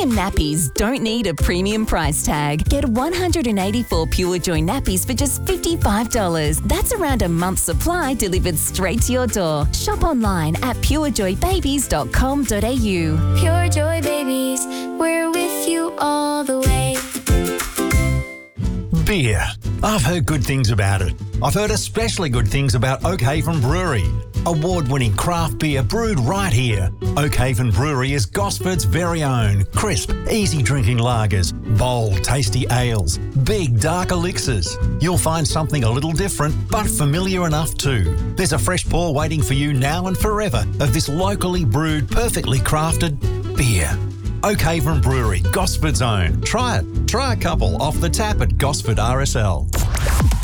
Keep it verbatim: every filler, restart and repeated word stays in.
Premium nappies don't need a premium price tag. Get one hundred eighty-four Pure Joy nappies for just fifty-five dollars. That's around a month's supply delivered straight to your door. Shop online at pure joy babies dot com dot a u. Pure Joy Babies, we're with you all the way. Beer. I've heard good things about it. I've heard especially good things about Oakhaven Brewery. Award-winning craft beer brewed right here. Oakhaven Brewery is Gosford's very own crisp, easy-drinking lagers, bold, tasty ales, big, dark elixirs. You'll find something a little different, but familiar enough too. There's a fresh pour waiting for you now and forever of this locally brewed, perfectly crafted beer. Oakhaven Brewery, Gosford's own. Try it. Try a couple off the tap at Gosford R S L.